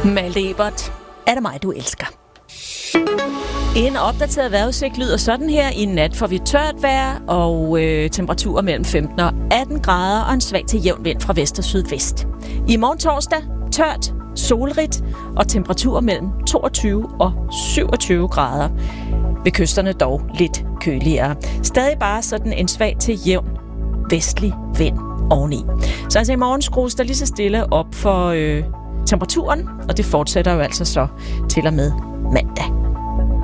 Malte Ebert, er det mig, du elsker? En opdateret vejrudsigt lyder sådan her. I nat får vi tørt vejr og temperaturer mellem 15 og 18 grader og en svag til jævn vind fra vest og sydvest. I morgen torsdag tørt, solrigt og temperaturer mellem 22 og 27 grader. Ved kysterne dog lidt køligere. Stadig bare sådan en svag til jævn vestlig vind oveni. Så altså i morgen skrues der lige så stille op for temperaturen, og det fortsætter jo altså så til og med mandag.